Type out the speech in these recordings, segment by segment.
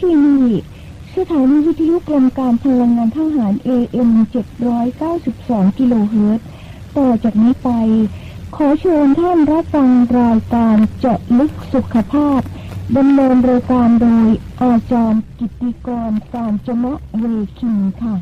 ที่นี่สถานีวิทยุกรมการพลังงานทหาร AM 792 กิโลเฮิรตซ์ต่อจากนี้ไปขอเชิญท่านรับฟังรายการเจาะลึกสุขภาพดำเนินรายการโดยอาจารย์กิตติกร กาญจนเวคินค่ะ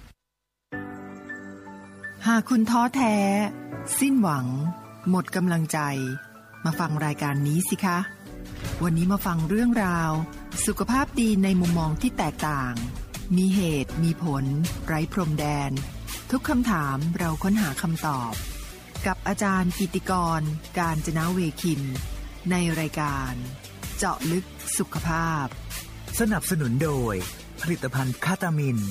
หากคุณท้อแท้สิ้นหวังหมดกำลังใจมาฟังรายการนี้สิคะวันนี้มาฟังเรื่องราวสุขภาพดีในมุมมองที่แตกต่างมีเหตุมีผลไร้พรมแดนทุกคำถามเราค้นหาคำตอบกับอาจารย์กิตติกร กาญจนเวคินในรายการเจาะลึกสุขภาพสนับสนุนโดยผลิตภัณฑ์คาตามิน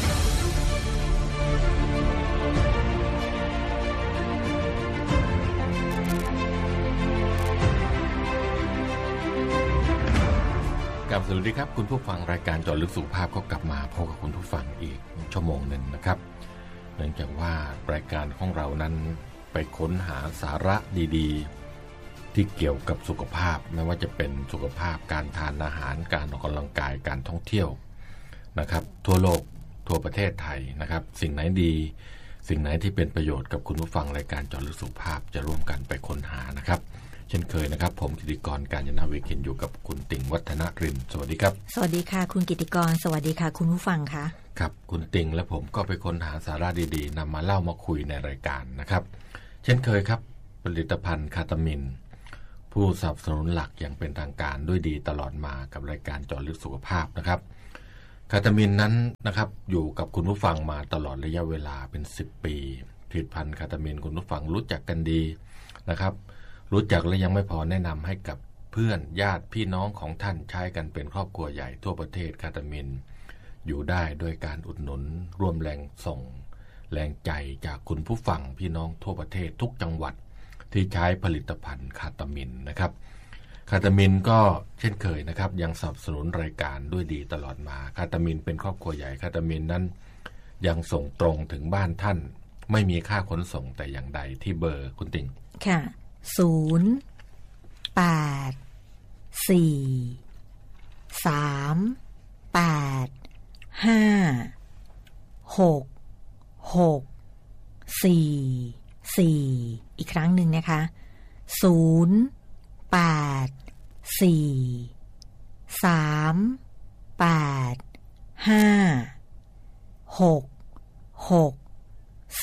สวัสดีครับคุณผู้ฟังรายการเจาะลึกสุขภาพก็กลับมาพบกับคุณผู้ฟังอีกชั่วโมงหนึ่งนะครับเนื่องจากว่ารายการของเรานั้นไปค้นหาสาระดีๆที่เกี่ยวกับสุขภาพไม่ว่าจะเป็นสุขภาพการทานอาหารการออกกำลังกายการท่องเที่ยวนะครับทั่วโลกทั่วประเทศไทยนะครับสิ่งไหนดีสิ่งไหนที่เป็นประโยชน์กับคุณผู้ฟังรายการเจาะลึกสุขภาพจะร่วมกันไปค้นหานะครับเช่นเคยนะครับผมกิตติกร กาญจนเวคินอยู่กับคุณติ่งวัฒนรินทร์สวัสดีครับสวัสดีค่ะคุณกิตติกรสวัสดีค่ะคุณผู้ฟังค่ะครับคุณติ่งและผมก็ไปค้นหาสาระดีๆนำมาเล่ามาคุยในรายการนะครับเช่นเคยครับผลิตภัณฑ์คาตามินผู้สนับสนุนหลักอย่างเป็นทางการด้วยดีตลอดมากับรายการเจาะลึกสุขภาพนะครับคาตามินนั้นนะครับอยู่กับคุณผู้ฟังมาตลอดระยะเวลาเป็น10 ปีผลิตภัณฑ์คาตามินคุณผู้ฟังรู้จักกันดีนะครับรู้จักและยังไม่พอแนะนำให้กับเพื่อนญาติพี่น้องของท่านใช้กันเป็นครอบครัวใหญ่ทั่วประเทศคาตามินอยู่ได้โดยการอุดหนุนร่วมแรงส่งแรงใจจากคุณผู้ฟังพี่น้องทั่วประเทศทุกจังหวัดที่ใช้ผลิตภัณฑ์คาตามินนะครับคาตามินก็เช่นเคยนะครับยังสนับสนุนรายการด้วยดีตลอดมาคาตามินเป็นครอบครัวใหญ่คาตามินนั้นยังส่งตรงถึงบ้านท่านไม่มีค่าขนส่งแต่อย่างใดที่เบอร์คุณติ่งค่ะ0 8 4 3 8 5 6 6 4 4อีกครั้งหนึ่งนะคะ0 8 4 3 8 5 6 6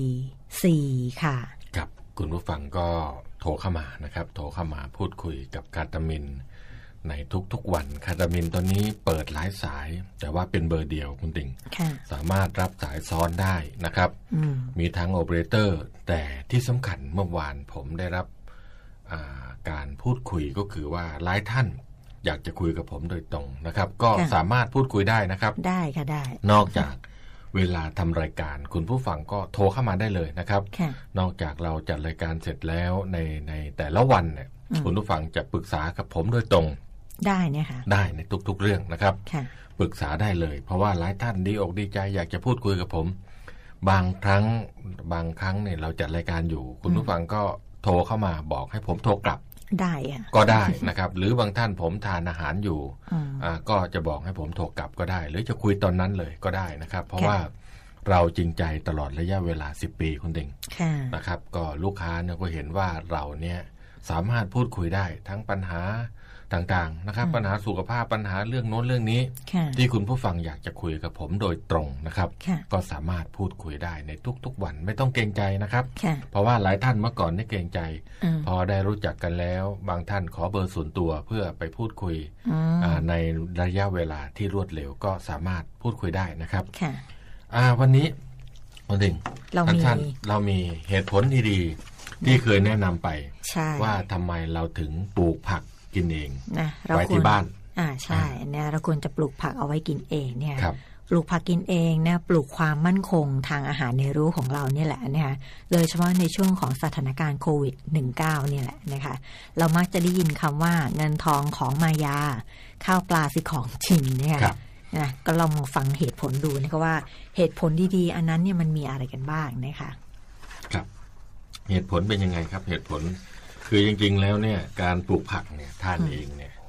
4 4ค่ะครับคุณผู้ฟังก็โทรเข้ามานะครับโทรเข้ามาพูดคุยกับคาตามินในทุกๆวันคาตามินตอนนี้เปิดหลายสายแต่ว่าเป็นเบอร์เดียวคุณติ่งสามารถรับสายซ้อนได้นะครับมีทั้งโอเปอเรเตอร์แต่ที่สำคัญเมื่อวานผมได้รับการพูดคุยก็คือว่าหลายท่านอยากจะคุยกับผมโดยตรงนะครับก็สามารถพูดคุยได้นะครับได้ค่ะได้นอกจากเวลาทำรายการคุณผู้ฟังก็โทรเข้ามาได้เลยนะครับนอกจากเราจัดรายการเสร็จแล้วในแต่ละวันเนี่ยคุณผู้ฟังจะปรึกษากับผมโดยตรงได้เนี่ยค่ะได้ในทุกๆเรื่องนะครับปรึกษาได้เลยเพราะว่าหลายท่านดีอกดีใจอยากจะพูดคุยกับผมบางครั้งเนี่ยเราจัดรายการอยู่คุณผู้ฟังก็โทรเข้ามาบอกให้ผมโทรกลับได้อะก็ได้นะครับหรือบางท่านผมทานอาหารอยู่ก็จะบอกให้ผมโทรกลับก็ได้หรือจะคุยตอนนั้นเลยก็ได้นะครับเพราะว่าเราจริงใจตลอดระยะเวลา10 ปีคุณติ่งนะครับก็ลูกค้าเนี่ยก็เห็นว่าเราเนี่ยสามารถพูดคุยได้ทั้งปัญหาต่างๆนะครับปัญหาสุขภาพปัญหาเรื่องโน้นเรื่องนี้ที่คุณผู้ฟังอยากจะคุยกับผมโดยตรงนะครับก็สามารถพูดคุยได้ในทุกๆวันไม่ต้องเกรงใจนะครับเพราะว่าหลายท่านเมื่อก่อนนี่เกรงใจพอได้รู้จักกันแล้วบางท่านขอเบอร์ส่วนตัวเพื่อไปพูดคุยในระยะเวลาที่รวดเร็วก็สามารถพูดคุยได้นะครับวันนี้วันหนึ่งท่านเรามีเหตุผลดีๆที่เคยแนะนำไปว่าทำไมเราถึงปลูกผักกินเองไว้ที่บ้านใช่เนี่ยเราควรจะปลูกผักเอาไว้กินเองเนี่ยปลูกผักกินเองนะปลูกความมั่นคงทางอาหารในรู้ของเราเนี่ยแหละนะคะโดยเฉพาะในช่วงของสถานการณ์โควิด -19 เนี่ยแหละนะคะเรามักจะได้ยินคำว่าเงินทองของมายาข้าวปลาสิของจริงเนี่ยนะก็ลองมาฟังเหตุผลดูนะคะว่าเหตุผลดีๆอันนั้นเนี่ยมันมีอะไรกันบ้างนะคะครับเหตุผลเป็นยังไงครับเหตุผลคือจริงๆแล้วเนี่ยการปลูกผักเนี่ยท่านเองเนี่ย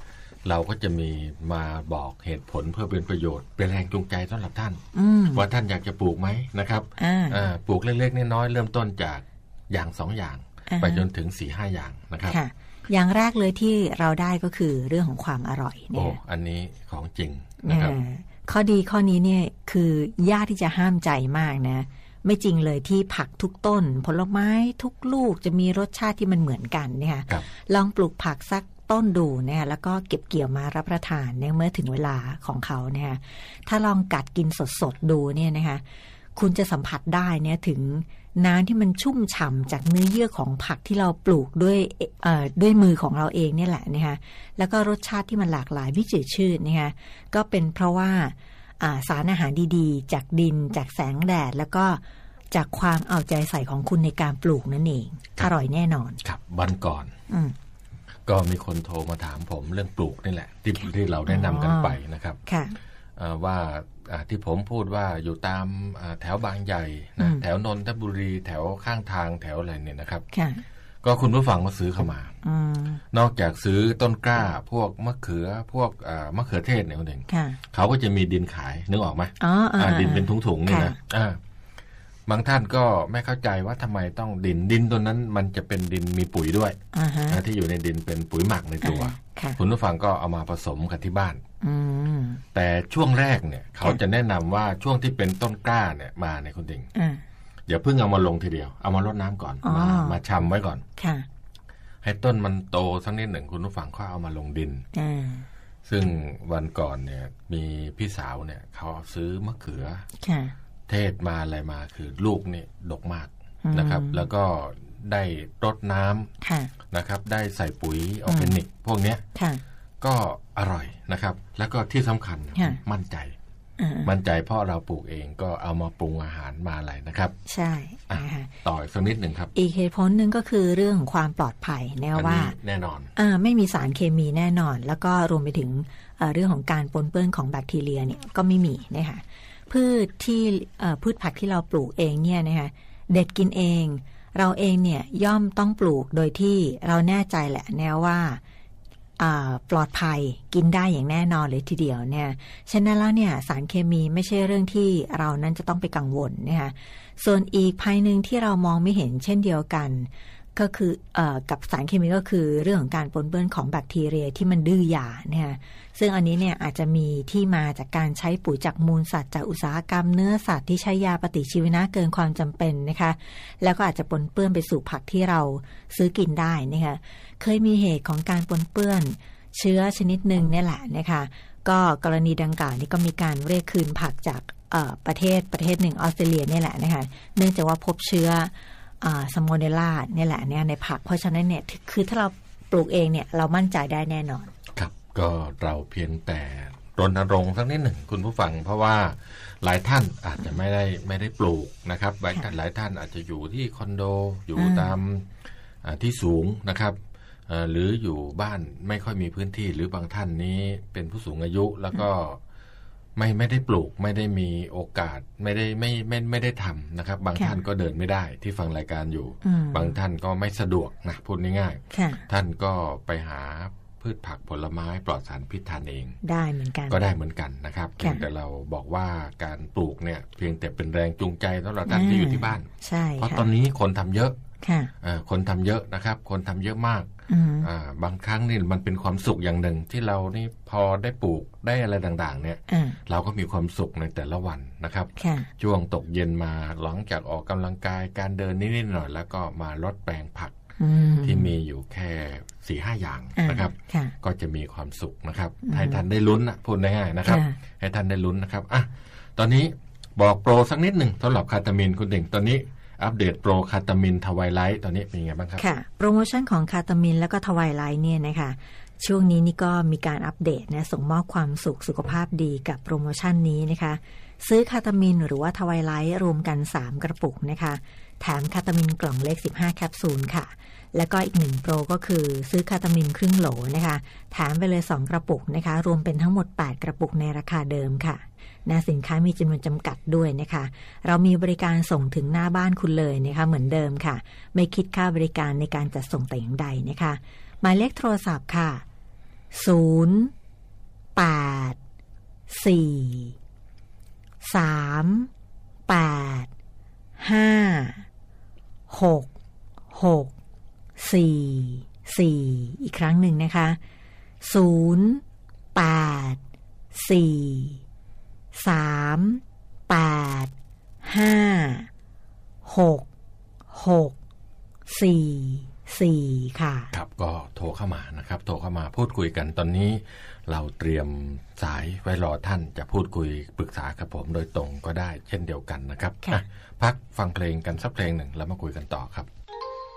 เราก็จะมีมาบอกเหตุผลเพื่อเป็นประโยชน์เป็นแรงจูงใจสำหรับท่านว่าท่านอยากจะปลูกไหมนะครับปลูกเล็กๆน้อยๆเริ่มต้นจากอย่าง2อย่างไปจนถึง 4-5 อย่างนะครับอย่างแรกเลยที่เราได้ก็คือเรื่องของความอร่อยเนี่ยอันนี้ของจริงนะครับข้อดีข้อนี้เนี่ยคือยากที่จะห้ามใจมากนะไม่จริงเลยที่ผักทุกต้นผลไม้ทุกลูกจะมีรสชาติที่มันเหมือนกันเนี่ยลองปลูกผักสักต้นดูเนี่ยแล้วก็เก็บเกี่ยวมารับประทานเนี่ยเมื่อถึงเวลาของเขาเนี่ยถ้าลองกัดกินสดๆดูเนี่ยนะคะคุณจะสัมผัสได้เนี่ยถึงน้ำที่มันชุ่มฉ่ำจากเนื้อเยื่อของผักที่เราปลูกด้วยมือของเราเองเนี่ยแหละนะคะแล้วก็รสชาติที่มันหลากหลายไม่จืดชืดนะคะก็เป็นเพราะว่าสารอาหารดีๆจากดินจากแสงแดดแล้วก็จากความเอาใจใส่ของคุณในการปลูกนั่นเองอร่อยแน่นอนครับวันก่อนก็มีคนโทรมาถามผมเรื่องปลูกนี่แหละที่เราได้นำกันไปนะครับว่าที่ผมพูดว่าอยู่ตามแถวบางใหญ่นะแถวนนทบุรีแถวข้างทางแถวอะไรเนี่ยนะครับก็คุณผู้ฟังก็ซื้อเข้ามานอกจากซื้อต้นกล้าพวกมะเขือพวกมะเขือเทศเนี่ยคุณเองเขาก็จะมีดินขายนึกออกไหมดินเป็นถุงๆนี่นะบางท่านก็ไม่เข้าใจว่าทำไมต้องดินตัวนั้นมันจะเป็นดินมีปุ๋ยด้วยที่อยู่ในดินเป็นปุ๋ยหมักในตัวคุณผู้ฟังก็เอามาผสมกันที่บ้านแต่ช่วงแรกเนี่ยเขาจะแนะนำว่าช่วงที่เป็นต้นกล้าเนี่ยมาในคุณดิงอย่าเพิ่งเอามาลงทีเดียวเอามารดน้ำก่อนมาชำไว้ก่อนให้ต้นมันโตสักนิดหนึ่งคุณผู้ฟังก็เอามาลงดินซึ่งวันก่อนเนี่ยมีพี่สาวเนี่ยเขาซื้อมะเขือเทศมาอะไรมาคือลูกนี่ดกมากนะครับแล้วก็ได้รดน้ำนะครับได้ใส่ปุ๋ยออร์แกนิกพวกเนี้ยก็อร่อยนะครับแล้วก็ที่สำคัญมั่นใจเพราะเราปลูกเองก็เอามาปรุงอาหารมาอะไรนะครับใช่ต่อสักนิดหนึ่งครับอีกเหตุผลหนึ่งก็คือเรื่องของความปลอดภัยแน่ว่าแน่นอนไม่มีสารเคมีแน่นอนแล้วก็รวมไปถึงเรื่องของการปนเปื้อนของแบคทีเรียเนี่ยก็ไม่มีนะคะพืชผักที่เราปลูกเองเนี่ยนะคะเด็ดกินเองเราเองเนี่ยย่อมต้องปลูกโดยที่เราแน่ใจแหละแน่ว่าปลอดภัยกินได้อย่างแน่นอนเลยทีเดียวเนี่ยฉะนั้นแล้วเนี่ยสารเคมีไม่ใช่เรื่องที่เรานั้นจะต้องไปกังวลนะคะส่วนอีกภัยหนึ่งที่เรามองไม่เห็นเช่นเดียวกันก็คือกับสารเคมีก็คือเรื่องของการปนเปื้อนของแบคทีเรียที่มันดื้อยาเนี่ยซึ่งอันนี้เนี่ยอาจจะมีที่มาจากการใช้ปุ๋ยจากมูลสัตว์จากอุตสาหกรรมเนื้อสัตว์ที่ใช้ยาปฏิชีวนะเกินความจำเป็นนะคะแล้วก็อาจจะปนเปื้อนไปสู่ผักที่เราซื้อกินได้นะคะเคยมีเหตุของการปนเปื้อนเชื้อชนิดหนึ่งนี่แหละนะคะก็กรณีดังกล่าวนี้ก็มีการเรียกคืนผักจากประเทศหนึ่งออสเตรเลียนี่แหละนะคะเนื่องจากว่าพบเชื้อซัมโมเนลล่าเนี่ยแหละเนี่ยในผักเพราะฉะนั้นเนี่ยคือถ้าเราปลูกเองเนี่ยเรามั่นใจได้แน่นอนครับก็เราเพียงแต่รณรงค์สักนิดหนึ่งคุณผู้ฟังเพราะว่าหลายท่านอาจจะไม่ได้ปลูกนะครับหลายท่านอาจจะอยู่ที่คอนโดอยู่ตามที่สูงนะครับหรืออยู่บ้านไม่ค่อยมีพื้นที่หรือบางท่านนี้เป็นผู้สูงอายุแล้วก็ไม่ได้ปลูกไม่ได้มีโอกาสไม่ได้ทำนะครับบางท่านก็เดินไม่ได้ที่ฟังรายการอยู่บางท่านก็ไม่สะดวกนะพูดง่ายๆท่านก็ไปหาพืชผักผลไม้ปลอดสารพิษทานเองได้เหมือนกันก็ได้เหมือนกันนะครับเพียงแต่เราบอกว่าการปลูกเนี่ยเพียงแต่เป็นแรงจูงใจสำหรับท่านที่อยู่ที่บ้านเพราะตอนนี้คนทำเยอะคนทำเยอะนะครับคนทำเยอะมากบางครั้งนี่มันเป็นความสุขอย่างหนึ่งที่เรานี่พอได้ปลูกได้อะไรต่างๆเนี่ยเราก็มีความสุขในแต่ละวันนะครับช่วงตกเย็นมาหลังจากออกกำลังกายการเดินนิดๆหน่อยแล้วก็มาลดแปลงผักที่มีอยู่แค่ 4-5 อย่างนะครับก็จะมีความสุขนะครับให้ท่านได้ลุ้นนะพูดง่ายๆนะครับให้ท่านได้ลุ้นนะครับตอนนี้บอกโปรสักนิดหนึ่งสำหรับคาตามินคุณเด่งตอนนี้อัปเดตโปรคาตามินทวายไลท์ตอนนี้เป็นยังไงบ้างครับค่ะโปรโมชั่นของคาตามินแล้วก็ทวายไลท์เนี่ยนะคะช่วงนี้นี่ก็มีการอัปเดตนะส่งมอบความสุขภาพดีกับโปรโมชั่นนี้นะคะซื้อคาตามินหรือว่าทวายไลท์รวมกัน3กระปุกนะคะแถมคาตามินกล่องเล็ก15แคปซูลค่ะแล้วก็อีก1โปรก็คือซื้อคาตามินครึ่งโหลนะคะแถมไปเลย2กระปุกนะคะรวมเป็นทั้งหมด8กระปุกในราคาเดิมค่ะสินค้ามีจำนวนจำกัดด้วยนะคะเรามีบริการส่งถึงหน้าบ้านคุณเลยนะคะเหมือนเดิมค่ะไม่คิดค่าบริการในการจัดส่งแต่อย่างใดนะคะหมายเลขโทรศัพท์ค่ะอีกครั้งหนึ่งนะคะ084-38-5-664ค่ะครับก็โทรเข้ามานะครับโทรเข้ามาพูดคุยกันตอนนี้เราเตรียมสายไว้รอท่านจะพูดคุยปรึกษากับผมโดยตรงก็ได้เช่นเดียวกันนะครับพักฟังเพลงกันสักเพลงหนึ่งแล้วมาคุยกันต่อครับ